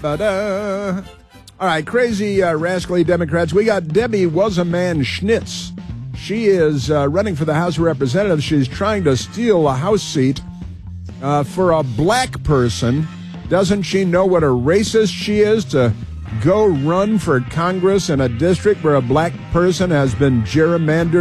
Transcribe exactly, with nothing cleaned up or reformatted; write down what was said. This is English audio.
Ba-da. All right, crazy, uh, rascally Democrats. We got Debbie Was-A-Man Schnitz. She is uh, running for the House of Representatives. She's trying to steal a House seat uh, for a black person. Doesn't she know what a racist she is to go run for Congress in a district where a black person has been gerrymandered